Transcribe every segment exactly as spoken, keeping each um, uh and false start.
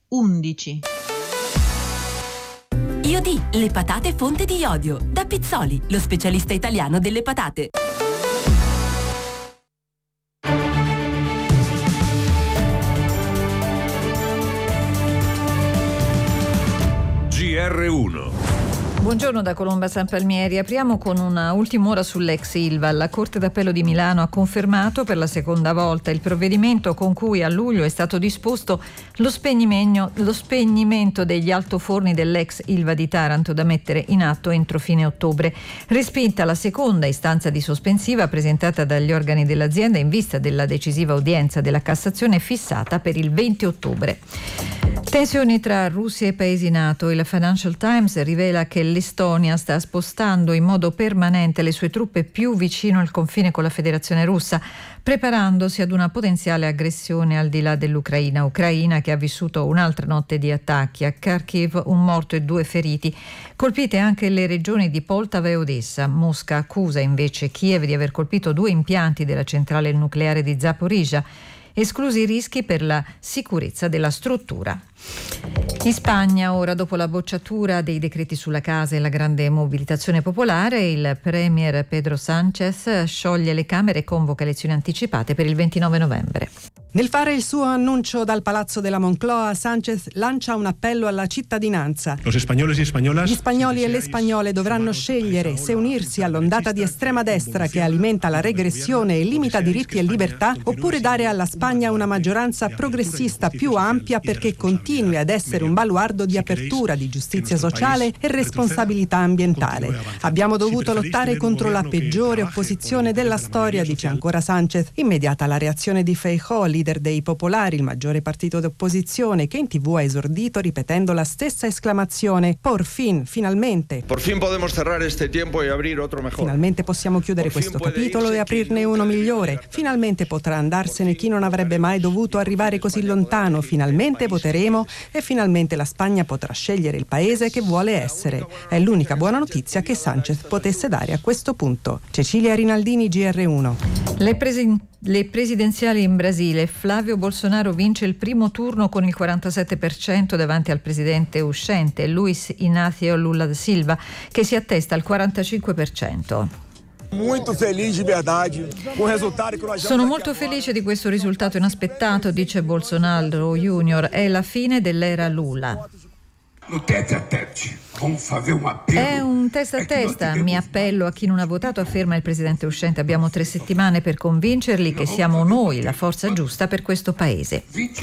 undici. Iodi, le patate fonte di iodio. Da Pizzoli, lo specialista italiano delle patate. G R uno. Buongiorno da Colomba San Palmieri. Apriamo con una ultima ora sull'ex Ilva. La Corte d'Appello di Milano ha confermato per la seconda volta il provvedimento con cui a luglio è stato disposto lo spegnimento, lo spegnimento degli altoforni dell'ex Ilva di Taranto da mettere in atto entro fine ottobre. Respinta la seconda istanza di sospensiva presentata dagli organi dell'azienda in vista della decisiva udienza della Cassazione fissata per il venti ottobre. Tensioni tra Russia e paesi NATO. Il Financial Times rivela che l'Estonia sta spostando in modo permanente le sue truppe più vicino al confine con la Federazione Russa, preparandosi ad una potenziale aggressione al di là dell'Ucraina. Ucraina che ha vissuto un'altra notte di attacchi. A Kharkiv un morto e due feriti. Colpite anche le regioni di Poltava e Odessa. Mosca accusa invece Kiev di aver colpito due impianti della centrale nucleare di Zaporizhzhia, esclusi i rischi per la sicurezza della struttura. In Spagna, ora, dopo la bocciatura dei decreti sulla casa e la grande mobilitazione popolare, il premier Pedro Sánchez scioglie le Camere e convoca elezioni anticipate per il ventinove novembre. Nel fare il suo annuncio dal Palazzo della Moncloa, Sánchez lancia un appello alla cittadinanza. Gli spagnoli e le spagnole dovranno scegliere se unirsi all'ondata di estrema destra che alimenta la regressione e limita diritti e libertà, oppure dare alla Spagna una maggioranza progressista più ampia perché continui ad essere un baluardo di apertura, di giustizia sociale e responsabilità ambientale. Abbiamo dovuto lottare contro la peggiore opposizione della storia, dice ancora Sánchez. Immediata la reazione di Feijóo, leader dei Popolari, il maggiore partito d'opposizione, che in tv ha esordito ripetendo la stessa esclamazione: por fin, finalmente. Por fin podemos cerrar este tiempo y abrir otro mejor. Finalmente possiamo chiudere questo capitolo e aprirne uno migliore. Finalmente potrà andarsene chi non avrebbe mai dovuto arrivare così lontano. Finalmente voteremo e finalmente la Spagna potrà scegliere il paese che vuole essere. È l'unica buona notizia che Sánchez potesse dare a questo punto. Cecilia Rinaldini, G R uno. Le, presi- le presidenziali in Brasile. Flavio Bolsonaro vince il primo turno con il quarantasette per cento davanti al presidente uscente Luiz Inácio Lula da Silva, che si attesta al quarantacinque per cento. Molto felice di verdade con il risultato che noi Sono molto felice di questo risultato inaspettato, dice Bolsonaro Junior. È la fine dell'era Lula. È un testa a testa, mi appello a chi non ha votato, afferma il presidente uscente. Abbiamo tre settimane per convincerli che siamo noi la forza giusta per questo paese.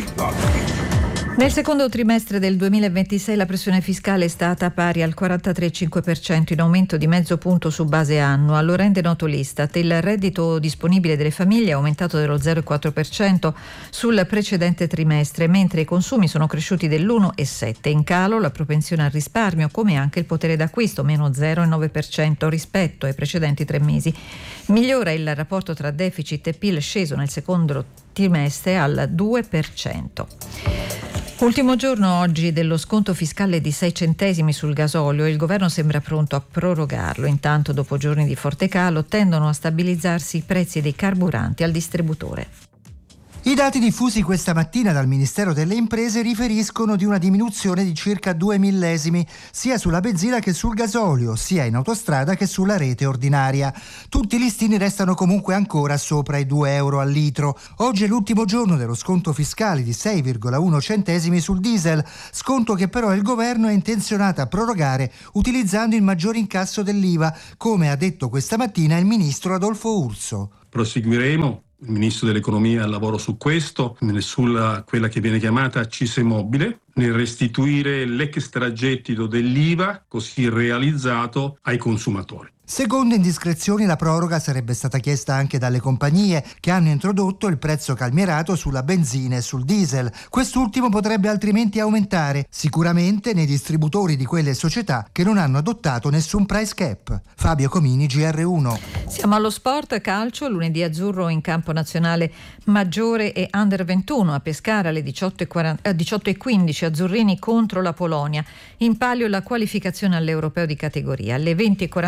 Nel secondo trimestre del duemilaventisei la pressione fiscale è stata pari al quarantatré virgola cinque per cento, in aumento di mezzo punto su base annua. Lo rende noto l'Istat. Il reddito disponibile delle famiglie è aumentato dello zero virgola quattro per cento sul precedente trimestre, mentre i consumi sono cresciuti dell'uno virgola sette per cento. In calo la propensione al risparmio, come anche il potere d'acquisto, meno zero virgola nove per cento rispetto ai precedenti tre mesi. Migliora il rapporto tra deficit e P I L, sceso nel secondo trimestre al due per cento. Ultimo giorno oggi dello sconto fiscale di sei centesimi sul gasolio. Il governo sembra pronto a prorogarlo. Intanto, dopo giorni di forte calo, tendono a stabilizzarsi i prezzi dei carburanti al distributore. I dati diffusi questa mattina dal Ministero delle Imprese riferiscono di una diminuzione di circa due millesimi sia sulla benzina che sul gasolio, sia in autostrada che sulla rete ordinaria. Tutti i listini restano comunque ancora sopra i due euro al litro. Oggi è l'ultimo giorno dello sconto fiscale di sei virgola uno centesimi sul diesel, sconto che però il governo è intenzionato a prorogare utilizzando il maggior incasso dell'I V A, come ha detto questa mattina il ministro Adolfo Urso. Proseguiremo. Il Ministro dell'Economia al lavoro su questo, sulla quella che viene chiamata accise mobile, nel restituire l'extragettito dell'I V A così realizzato ai consumatori. Secondo indiscrezioni, la proroga sarebbe stata chiesta anche dalle compagnie che hanno introdotto il prezzo calmierato sulla benzina e sul diesel. Quest'ultimo potrebbe altrimenti aumentare, sicuramente nei distributori di quelle società che non hanno adottato nessun price cap. Fabio Comini, G R uno. Siamo allo sport, calcio, lunedì azzurro in campo nazionale maggiore e under ventuno a Pescara alle diciotto e quindici, azzurrini contro la Polonia. In palio la qualificazione all'Europeo di categoria. Alle venti e quarantacinque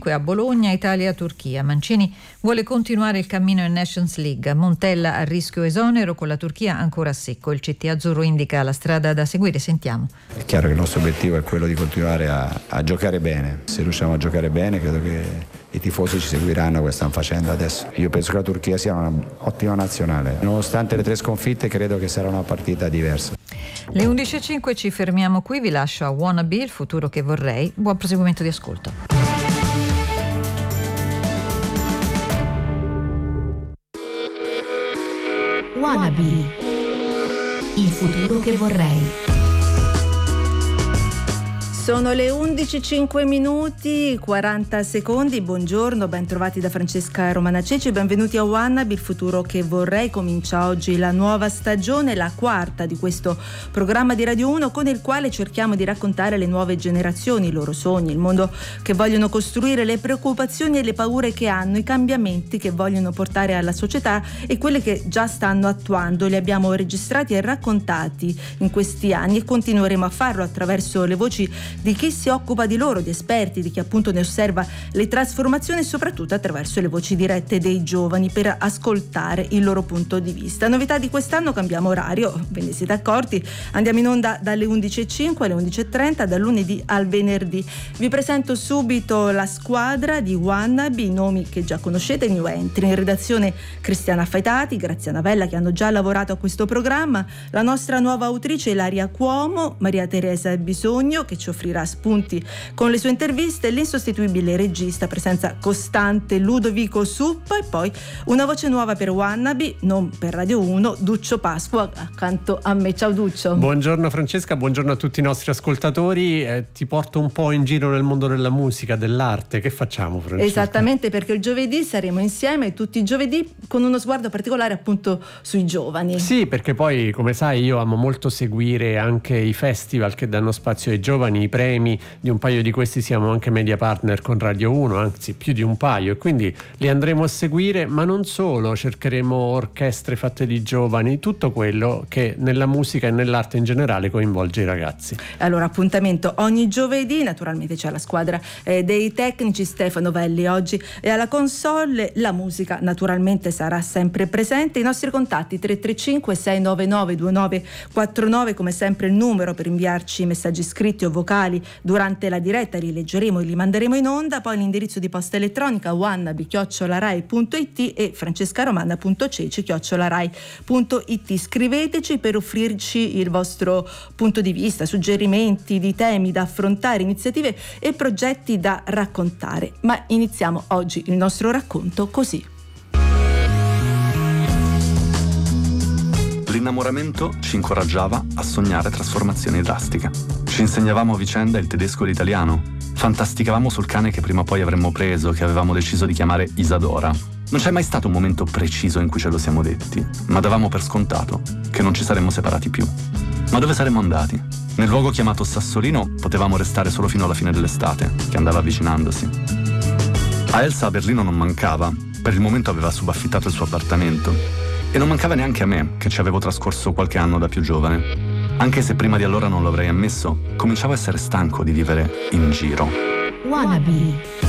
cinque a Bologna, Italia-Turchia. Mancini vuole continuare il cammino in Nations League. Montella a rischio esonero, con la Turchia ancora a secco. Il C T azzurro indica la strada da seguire. Sentiamo. È chiaro che il nostro obiettivo è quello di continuare a, a giocare bene. Se riusciamo a giocare bene, credo che i tifosi ci seguiranno come stanno facendo adesso. Io penso che la Turchia sia un'ottima nazionale. Nonostante le tre sconfitte, credo che sarà una partita diversa. Le undici e cinque ci fermiamo qui, vi lascio a Wannabe, il futuro che vorrei. Buon proseguimento di ascolto. Wannabe, il futuro che vorrei. Sono le undici e cinque minuti quaranta secondi. Buongiorno, ben trovati da Francesca Romana Ceci, benvenuti a Wannabe, il futuro che vorrei. Comincia oggi la nuova stagione, la quarta di questo programma di Radio uno, con il quale cerchiamo di raccontare le nuove generazioni, i loro sogni, il mondo che vogliono costruire, le preoccupazioni e le paure che hanno, i cambiamenti che vogliono portare alla società e quelli che già stanno attuando. Li abbiamo registrati e raccontati in questi anni e continueremo a farlo attraverso le voci di chi si occupa di loro, di esperti, di chi appunto ne osserva le trasformazioni e soprattutto attraverso le voci dirette dei giovani per ascoltare il loro punto di vista. Novità di quest'anno: cambiamo orario, ve ne siete accorti, andiamo in onda dalle undici e cinque alle undici e trenta, dal lunedì al venerdì. Vi presento subito la squadra di Wannabe, i nomi che già conoscete, new entry. In redazione Cristiana Faitati, Graziana Vella, che hanno già lavorato a questo programma, la nostra nuova autrice Ilaria Cuomo, Maria Teresa Bisogno, che ci offrirà spunti con le sue interviste, l'insostituibile regista, presenza costante Ludovico Suppa, e poi una voce nuova per Wannabe, non per Radio uno, Duccio Pasqua accanto a me. Ciao Duccio. Buongiorno Francesca, buongiorno a tutti i nostri ascoltatori. Eh, ti porto un po' in giro nel mondo della musica, dell'arte. Che facciamo, Francesca? Esattamente, perché il giovedì saremo insieme tutti i giovedì con uno sguardo particolare appunto sui giovani. Sì, perché poi, come sai, io amo molto seguire anche i festival che danno spazio ai giovani, i premi. Di un paio di questi siamo anche media partner con Radio uno, anzi più di un paio, e quindi li andremo a seguire, ma non solo, cercheremo orchestre fatte di giovani, tutto quello che nella musica e nell'arte in generale coinvolge i ragazzi. Allora, appuntamento ogni giovedì, naturalmente c'è la squadra eh, dei tecnici, Stefano Velli oggi e alla console. La musica naturalmente sarà sempre presente. I nostri contatti tre tre cinque sei nove nove due nove quattro nove, come sempre il numero per inviarci messaggi scritti o vocali durante la diretta, li leggeremo e li manderemo in onda. Poi l'indirizzo di posta elettronica wannabe chiocciola rai punto it e francescaromana punto ceci chiocciola rai punto it. Scriveteci per offrirci il vostro punto di vista, suggerimenti di temi da affrontare, iniziative e progetti da raccontare. Ma iniziamo oggi il nostro racconto così. L'innamoramento ci incoraggiava a sognare trasformazioni drastiche. Ci insegnavamo a vicenda il tedesco e l'italiano. Fantasticavamo sul cane che prima o poi avremmo preso, che avevamo deciso di chiamare Isadora. Non c'è mai stato un momento preciso in cui ce lo siamo detti, ma davamo per scontato che non ci saremmo separati più. Ma dove saremmo andati? Nel luogo chiamato Sassolino potevamo restare solo fino alla fine dell'estate, che andava avvicinandosi. A Elsa a Berlino non mancava, per il momento aveva subaffittato il suo appartamento. E non mancava neanche a me, che ci avevo trascorso qualche anno da più giovane. Anche se prima di allora non lo avrei ammesso, cominciavo a essere stanco di vivere in giro. Wannabe.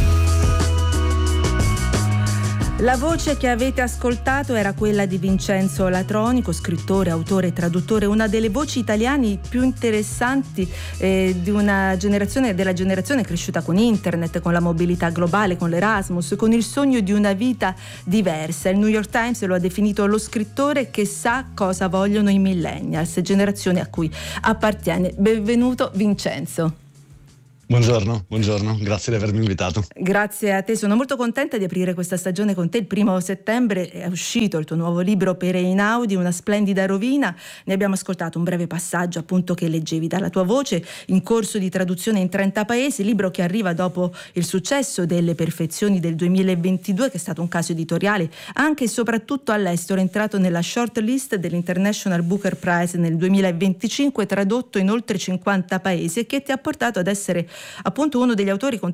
La voce che avete ascoltato era quella di Vincenzo Latronico, scrittore, autore e traduttore, una delle voci italiane più interessanti eh, di una generazione, della generazione cresciuta con internet, con la mobilità globale, con l'Erasmus, con il sogno di una vita diversa. Il New York Times lo ha definito lo scrittore che sa cosa vogliono i millennials, generazione a cui appartiene. Benvenuto Vincenzo. Buongiorno, buongiorno, grazie di avermi invitato. Grazie a te, sono molto contenta di aprire questa stagione con te. Il primo settembre è uscito il tuo nuovo libro Per Einaudi, una splendida rovina. Ne abbiamo ascoltato un breve passaggio appunto che leggevi dalla tua voce, in corso di traduzione in trenta paesi, libro che arriva dopo il successo delle Perfezioni del duemilaventidue, che è stato un caso editoriale anche e soprattutto all'estero, entrato nella short list dell'International Booker Prize nel duemilaventicinque, tradotto in oltre cinquanta paesi e che ti ha portato ad essere appunto uno degli autori